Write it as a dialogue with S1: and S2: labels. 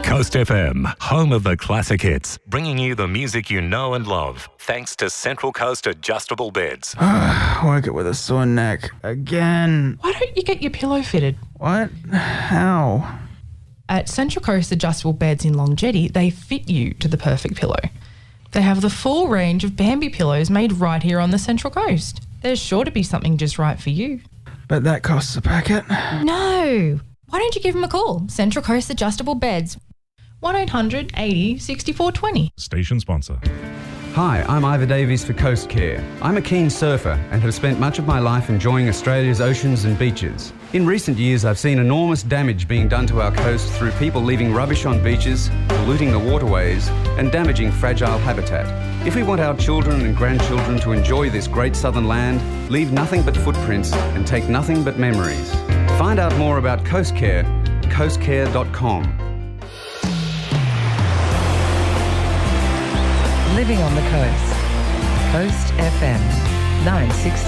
S1: Coast FM, home of the classic hits, bringing you the music you know and love, thanks to Central Coast adjustable beds.
S2: Woke up with a sore neck again.
S3: Why don't you get your pillow fitted?
S2: What? How?
S3: At Central Coast adjustable beds in Long Jetty, they fit you to the perfect pillow. They have the full range of Bambi pillows made right here on the Central Coast. There's sure to be something just right for you.
S2: But that costs a packet.
S3: No. Why don't you give them a call? Central Coast Adjustable Beds. 1800 80 64 20.
S4: Station sponsor.
S5: Hi, I'm Ivor Davies for Coast Care. I'm a keen surfer and have spent much of my life enjoying Australia's oceans and beaches. In recent years, I've seen enormous damage being done to our coast through people leaving rubbish on beaches, polluting the waterways, and damaging fragile habitat. If we want our children and grandchildren to enjoy this great southern land, leave nothing but footprints and take nothing but memories. Find out more about Coast Care at coastcare.com.
S6: Living on the coast. Coast FM 960.